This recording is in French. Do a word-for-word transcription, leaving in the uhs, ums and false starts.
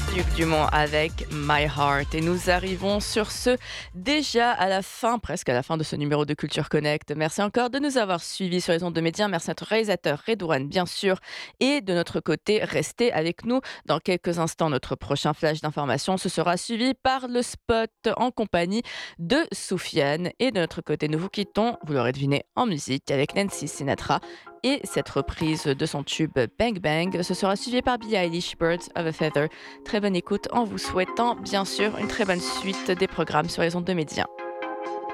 Duc Dumont avec My Heart. Et nous arrivons sur ce déjà à la fin, presque à la fin de ce numéro de Culture Connect. Merci encore de nous avoir suivis sur les ondes de Média. Merci à notre réalisateur Redouane, bien sûr. Et de notre côté, restez avec nous. Dans quelques instants, notre prochain flash d'information, ce sera suivi par le spot en compagnie de Soufiane. Et de notre côté, nous vous quittons, vous l'aurez deviné, en musique avec Nancy Sinatra. Et cette reprise de son tube Bang Bang, ce sera suivi par Billie Eilish, Birds of a Feather. Très bonne écoute en vous souhaitant bien sûr une très bonne suite des programmes sur les ondes de Média.